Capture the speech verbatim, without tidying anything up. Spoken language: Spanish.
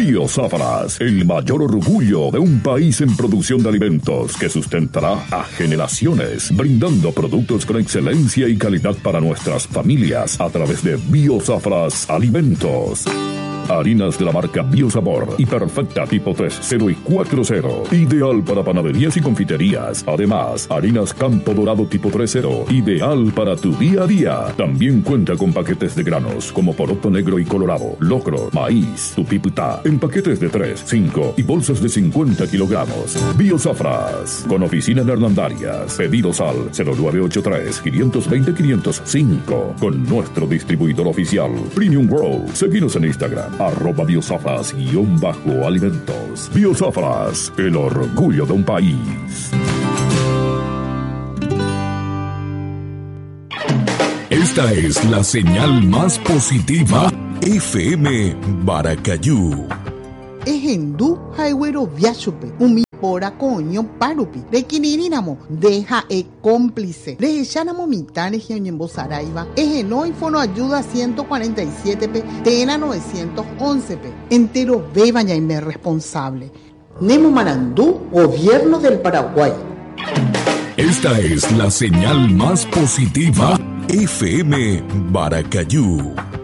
Biosafras, el mayor orgullo de un país en producción de alimentos que sustentará a generaciones, brindando productos con excelencia y calidad para nuestras familias a través de Biosafras Alimentos. Harinas de la marca Biosabor y Perfecta tipo tres, cero y cuatro cero. Ideal para panaderías y confiterías. Además, harinas Campo Dorado tipo tres cero. Ideal para tu día a día. También cuenta con paquetes de granos como poroto negro y colorado, locro, maíz, tupiputá, en paquetes de tres, cinco y bolsas de cincuenta kilogramos. Biosafras, con oficina en Hernandarias. Pedidos al cero nueve ocho tres, cinco dos cero, cinco cero cinco. Con nuestro distribuidor oficial, Premium Grow. Seguinos en Instagram. Arroba Biosafras guión bajo alimentos. Biosafras, el orgullo de un país. Esta es la señal más positiva. F M Baracayú. Ejendu Highway Viachupe. Umi pora coño parupi. Requiririnamo. Deja e cómplice. Rejechanamo mitades y oñembo saraiva. Ejeno y fono ayuda ciento cuarenta y siete pe. Tena novecientos once pe. Entero beba ya y me responsable. Nemo Marandú, Gobierno del Paraguay. Esta es la señal más positiva. F M Baracayú.